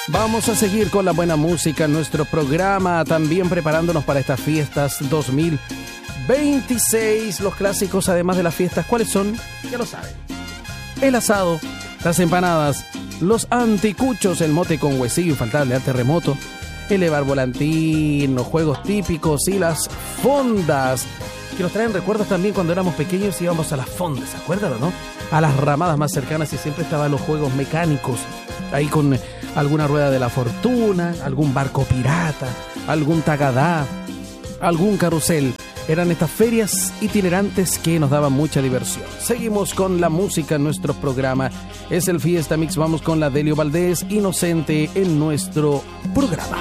Vamos a seguir con la buena música en nuestro programa, también preparándonos para estas fiestas 2026. Los clásicos, además de las fiestas, ¿cuáles son? Ya lo saben. El asado, las empanadas, los anticuchos, el mote con huesillo infaltable al terremoto, el elevar volantín, los juegos típicos y las fondas, que nos traen recuerdos también cuando éramos pequeños y íbamos a las fondas, ¿se acuerdan o no? A las ramadas más cercanas y siempre estaban los juegos mecánicos, ahí con alguna rueda de la fortuna, algún barco pirata, algún tagadá, algún carrusel. Eran estas ferias itinerantes que nos daban mucha diversión. Seguimos con la música en nuestro programa. Es el Fiesta Mix. Vamos con la Delio Valdés, Inocente, en nuestro programa.